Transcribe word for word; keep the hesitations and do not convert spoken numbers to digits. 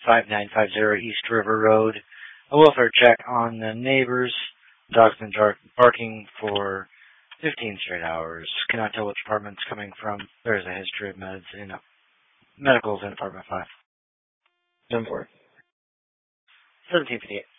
five nine five zero East River Road. A welfare check on the neighbors. The dog's been jar- barking for fifteen straight hours. Cannot tell which apartment it's coming from. There is a history of meds in uh, medicals in apartment five. Ten four. seventeen fifty-eight.